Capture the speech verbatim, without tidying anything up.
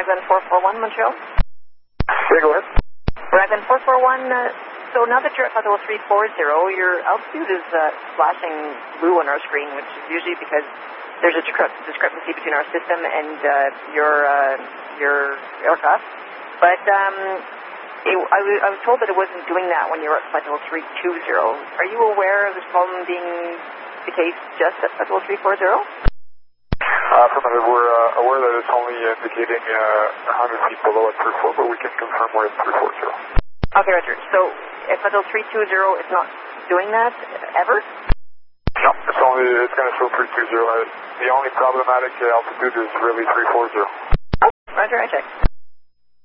Raglan four four one, Montreal. Yeah, go ahead. Raglan four four one, uh, so now that you're at level three four zero, your altitude is uh, flashing blue on our screen, which is usually because there's a discre- discrepancy between our system and uh, your uh, your aircraft. But um, it, I, w- I was told that it wasn't doing that when you were at level three two zero. Are you aware of this problem being the case just at level three four zero? Uh, affirmative. We're uh, aware that it's only indicating uh, one hundred feet below at three four, but we can confirm we're at three four zero. Okay, Roger. So at level three two zero, it's not doing that ever? No, it's only, it's going to show three two zero. Uh, the only problematic altitude is really three four zero. Oh, Roger, I checked.